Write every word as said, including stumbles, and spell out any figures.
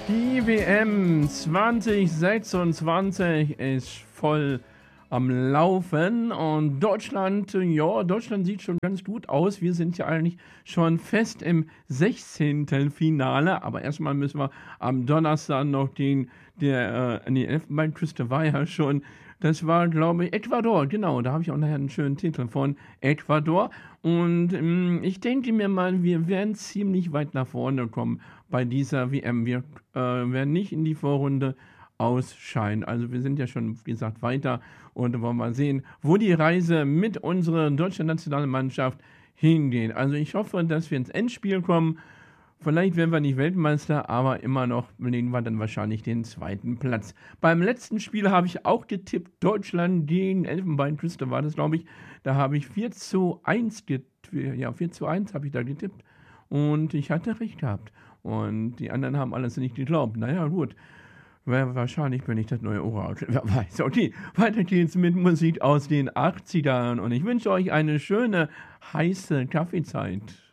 Die W M zwanzig sechsundzwanzig ist voll am Laufen und Deutschland, ja, Deutschland sieht schon ganz gut aus. Wir sind ja eigentlich schon fest im sechzehnten Finale, aber erstmal müssen wir am Donnerstag noch den, der, äh, die Elfenbeinküste war ja schon, das war, glaube ich, Ecuador, genau, da habe ich auch nachher einen schönen Titel von Ecuador und ähm, ich denke mir mal, wir werden ziemlich weit nach vorne kommen bei dieser W M. Wir äh, werden nicht in die Vorrunde ausscheiden. Also wir sind ja schon, wie gesagt, weiter und wollen mal sehen, wo die Reise mit unserer deutschen Nationalmannschaft hingeht. Also ich hoffe, dass wir ins Endspiel kommen. Vielleicht werden wir nicht Weltmeister, aber immer noch belegen wir dann wahrscheinlich den zweiten Platz. Beim letzten Spiel habe ich auch getippt, Deutschland gegen Elfenbeinküste war das, glaube ich. Da habe ich vier zu eins getippt. Ja, vier zu eins habe ich da getippt. Und ich hatte recht gehabt. Und die anderen haben alles nicht geglaubt. Naja, gut. Wahrscheinlich bin ich das neue Orakel. Wer weiß. Okay, weiter geht's mit Musik aus den achtzigern. Und ich wünsche euch eine schöne, heiße Kaffeezeit.